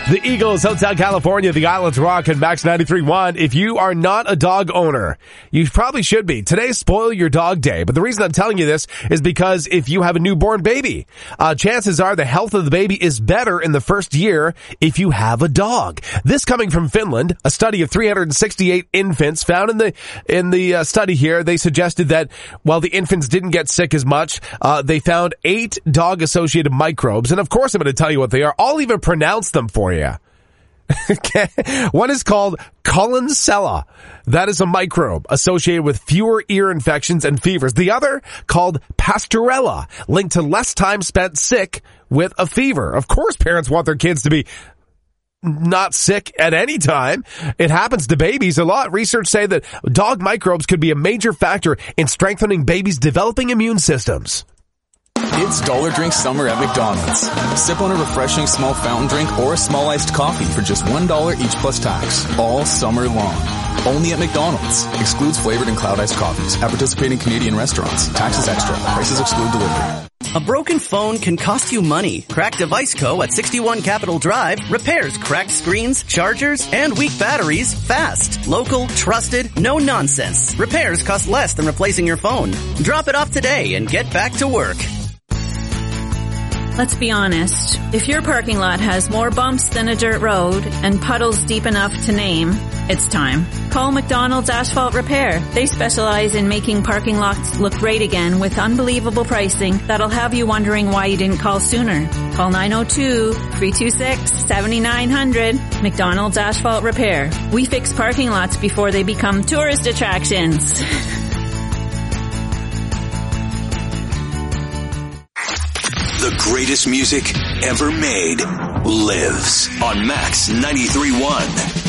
The Eagles, Hotel California, the Islands Rock, and Max 93.1. If you are not a dog owner, you probably should be. Today's Spoil Your Dog Day. But the reason I'm telling you this is because if you have a newborn baby, chances are the health of the baby is better in the first year if you have a dog. This coming from Finland, a study of 368 infants found in the study here, they suggested that while the infants didn't get sick as much, they found 8 dog-associated microbes. And of course I'm going to tell you what they are. I'll even pronounce them for you. Okay. One is called Collinsella. That is a microbe associated with fewer ear infections and fevers. The other called Pastorella, linked to less time spent sick with a fever. Of course, parents want their kids to be not sick at any time. It happens to babies a lot. Research say that dog microbes could be a major factor in strengthening babies' developing immune systems. It's Dollar Drink Summer at McDonald's. Sip on a refreshing small fountain drink or a small iced coffee for just $1 each plus tax, all summer long. Only at McDonald's. Excludes flavored and cloud iced coffees at participating Canadian restaurants. Taxes extra. Prices exclude delivery. A broken phone can cost you money. Cracked Device Co. at 61 Capitol Drive repairs cracked screens, chargers, and weak batteries fast. Local, trusted, no nonsense. Repairs cost less than replacing your phone. Drop it off today and get back to work. Let's be honest. If your parking lot has more bumps than a dirt road and puddles deep enough to name, it's time. Call McDonald's Asphalt Repair. They specialize in making parking lots look great again with unbelievable pricing that'll have you wondering why you didn't call sooner. Call 902-326-7900. McDonald's Asphalt Repair. We fix parking lots before they become tourist attractions. The greatest music ever made lives on Max 93.1.